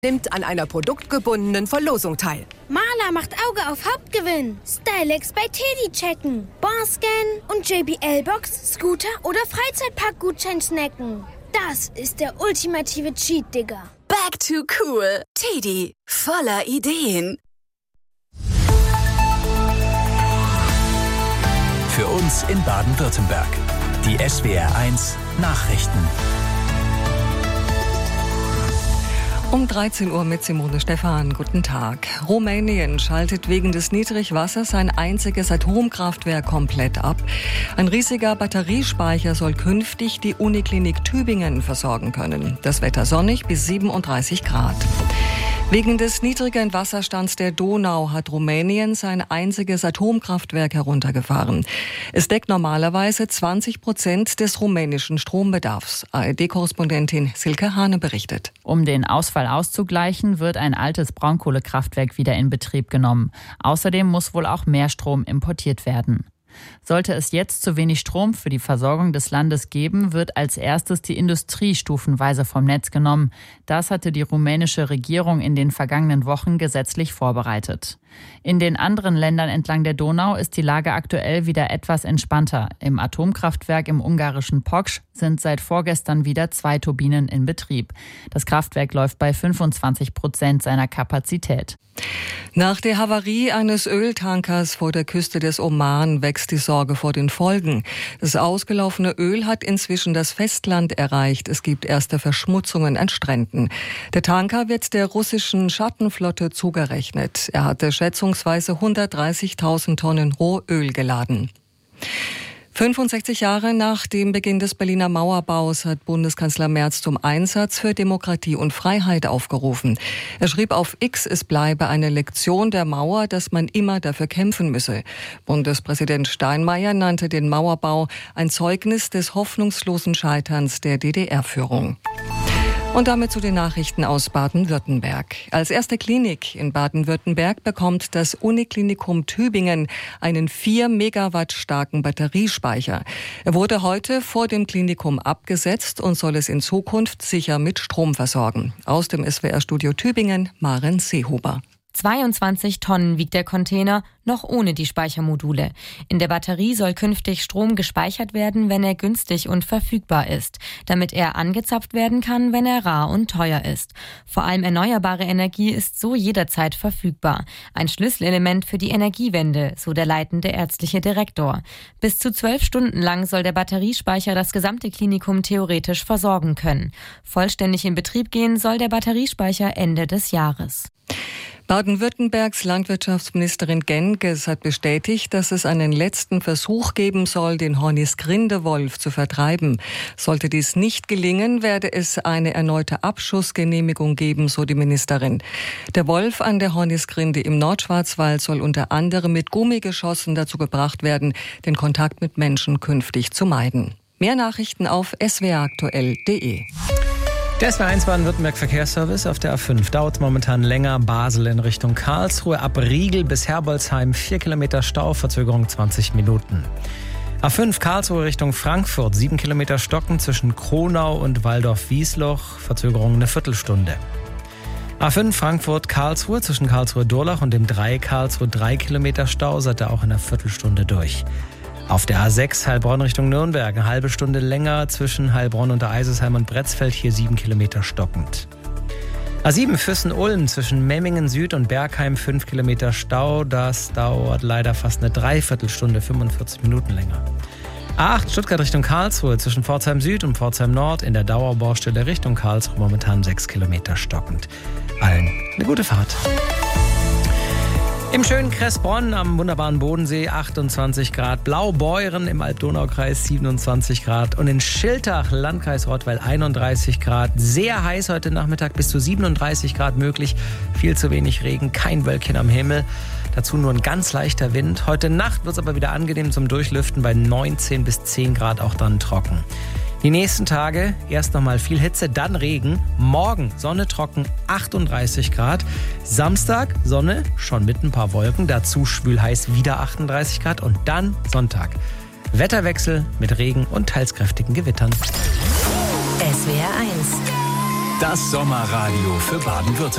Nimmt an einer produktgebundenen Verlosung teil. Maler macht Auge auf Hauptgewinn. Stylex bei Teddy checken. Barscan und JBL-Box, Scooter oder Freizeitpark-Gutschein snacken. Das ist der ultimative Cheat, Digga. Back to cool. Teddy, voller Ideen. Für uns in Baden-Württemberg. Die SWR1 Nachrichten. Um 13 Uhr mit Simone Stephan. Guten Tag. Rumänien schaltet wegen des Niedrigwassers sein einziges Atomkraftwerk komplett ab. Ein riesiger Batteriespeicher soll künftig die Uniklinik Tübingen versorgen können. Das Wetter sonnig bis 37 Grad. Wegen des niedrigen Wasserstands der Donau hat Rumänien sein einziges Atomkraftwerk heruntergefahren. Es deckt normalerweise 20% des rumänischen Strombedarfs. ARD-Korrespondentin Silke Hane berichtet. Um den Ausfall auszugleichen, wird ein altes Braunkohlekraftwerk wieder in Betrieb genommen. Außerdem muss wohl auch mehr Strom importiert werden. Sollte es jetzt zu wenig Strom für die Versorgung des Landes geben, wird als erstes die Industrie stufenweise vom Netz genommen. Das hatte die rumänische Regierung in den vergangenen Wochen gesetzlich vorbereitet. In den anderen Ländern entlang der Donau ist die Lage aktuell wieder etwas entspannter. Im Atomkraftwerk im ungarischen Poksch sind seit vorgestern wieder 2 Turbinen in Betrieb. Das Kraftwerk läuft bei 25% seiner Kapazität. Nach der Havarie eines Öltankers vor der Küste des Oman wächst die Sorge vor den Folgen. Das ausgelaufene Öl hat inzwischen das Festland erreicht. Es gibt erste Verschmutzungen an Stränden. Der Tanker wird der russischen Schattenflotte zugerechnet. Er hatte schätzungsweise 130.000 Tonnen Rohöl geladen. 65 Jahre nach dem Beginn des Berliner Mauerbaus hat Bundeskanzler Merz zum Einsatz für Demokratie und Freiheit aufgerufen. Er schrieb auf X, es bleibe eine Lektion der Mauer, dass man immer dafür kämpfen müsse. Bundespräsident Steinmeier nannte den Mauerbau ein Zeugnis des hoffnungslosen Scheiterns der DDR-Führung. Und damit zu den Nachrichten aus Baden-Württemberg. Als erste Klinik in Baden-Württemberg bekommt das Uniklinikum Tübingen einen 4 Megawatt starken Batteriespeicher. Er wurde heute vor dem Klinikum abgesetzt und soll es in Zukunft sicher mit Strom versorgen. Aus dem SWR-Studio Tübingen, Maren Seehuber. 22 Tonnen wiegt der Container, noch ohne die Speichermodule. In der Batterie soll künftig Strom gespeichert werden, wenn er günstig und verfügbar ist, damit er angezapft werden kann, wenn er rar und teuer ist. Vor allem erneuerbare Energie ist so jederzeit verfügbar. Ein Schlüsselelement für die Energiewende, so der leitende ärztliche Direktor. Bis zu 12 Stunden lang soll der Batteriespeicher das gesamte Klinikum theoretisch versorgen können. Vollständig in Betrieb gehen soll der Batteriespeicher Ende des Jahres. Baden-Württembergs Landwirtschaftsministerin Genkes hat bestätigt, dass es einen letzten Versuch geben soll, den Hornisgrinde-Wolf zu vertreiben. Sollte dies nicht gelingen, werde es eine erneute Abschussgenehmigung geben, so die Ministerin. Der Wolf an der Hornisgrinde im Nordschwarzwald soll unter anderem mit Gummigeschossen dazu gebracht werden, den Kontakt mit Menschen künftig zu meiden. Mehr Nachrichten auf swraktuell.de. Der SW1 Baden-Württemberg Verkehrsservice auf der A5 dauert momentan länger. Basel in Richtung Karlsruhe, ab Riegel bis Herbolzheim 4 Kilometer Stau, Verzögerung 20 Minuten. A5 Karlsruhe Richtung Frankfurt, 7 Kilometer Stocken zwischen Kronau und Waldorf-Wiesloch, Verzögerung eine Viertelstunde. A5 Frankfurt-Karlsruhe zwischen Karlsruhe-Durlach und dem Dreieck Karlsruhe 3 Kilometer Stau, seid ihr auch in einer Viertelstunde durch. Auf der A6 Heilbronn Richtung Nürnberg, eine halbe Stunde länger zwischen Heilbronn und der Eisesheim und Bretzfeld, hier 7 Kilometer stockend. A7 Füssen-Ulm zwischen Memmingen Süd und Bergheim 5 Kilometer Stau, das dauert leider fast eine Dreiviertelstunde, 45 Minuten länger. A8 Stuttgart Richtung Karlsruhe zwischen Pforzheim Süd und Pforzheim Nord in der Dauerbaustelle Richtung Karlsruhe momentan 6 Kilometer stockend. Allen eine gute Fahrt. Im schönen Kressbronn am wunderbaren Bodensee 28 Grad, Blaubeuren im Alb-Donau-Kreis 27 Grad und in Schiltach, Landkreis Rottweil 31 Grad. Sehr heiß heute Nachmittag, bis zu 37 Grad möglich, viel zu wenig Regen, kein Wölkchen am Himmel. Dazu nur ein ganz leichter Wind. Heute Nacht wird es aber wieder angenehm zum Durchlüften bei 19 bis 10 Grad, auch dann trocken. Die nächsten Tage erst nochmal viel Hitze, dann Regen. Morgen Sonne trocken, 38 Grad. Samstag Sonne, schon mit ein paar Wolken. Dazu schwül heiß, wieder 38 Grad. Und dann Sonntag. Wetterwechsel mit Regen und teils kräftigen Gewittern. SWR1. Das Sommerradio für Baden-Württemberg.